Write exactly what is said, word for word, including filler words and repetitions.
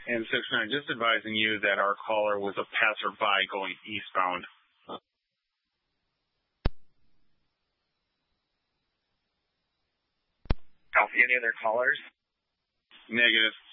And six nine, just advising you that our caller was a passerby going eastbound. Copy. Any other callers? Negative.